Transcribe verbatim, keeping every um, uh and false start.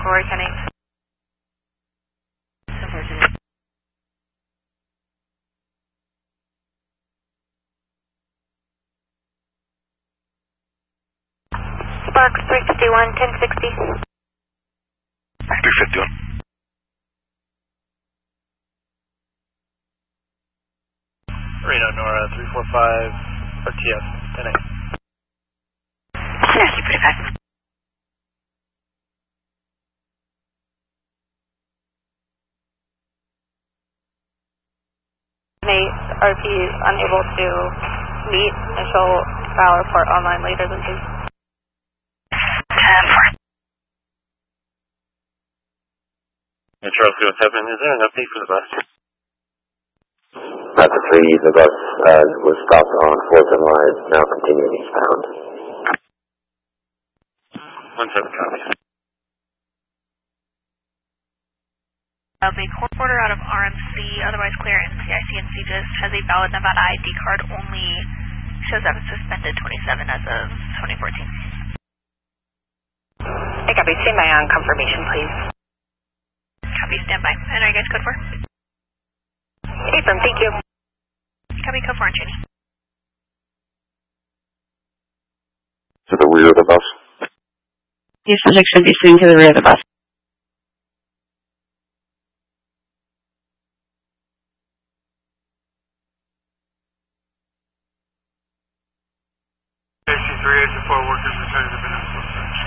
for ten eight. Unfortunate. Sparks three fifty-one, ten sixty. three fifty-one. Reno Nora three four five, R T F, ten eight. Nasty, pretty bad. R P unable to meet and she'll file a report online later this week. ten four. Hey Charles, what's happening? Is there an update for the bus? Alpha three, the bus uh, was stopped on fourth and Line, now continuing eastbound. One seven copy. A big court order out of R M C, otherwise clear N C I C and C G I S, has a valid Nevada I D card, only shows up suspended twenty-seven as of twenty fourteen. Hey, copy. Stand by on confirmation, please. Copy, stand by. And are you guys code four? Affirm, thank you. Copy, code four and Cheney. To the rear of the bus? The subject should be sitting to the rear of the bus. Station three eight four workers returning to